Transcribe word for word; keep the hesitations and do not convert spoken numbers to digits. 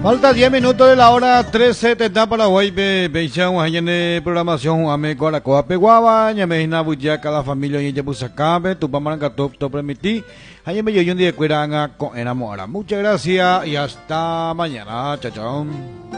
Falta diez minutos de la hora trece, te da Paraguay, Beichan, Guayane, programación, Ame, Guaracoa, Peguaba, Ñamejina, Buyaca, la familia, y Yabusacabe, Tupamaranca, Top, Top, Permití, Ayame, yo, un día, Cueranga, con Enamora. Muchas gracias y hasta mañana, chao, chao.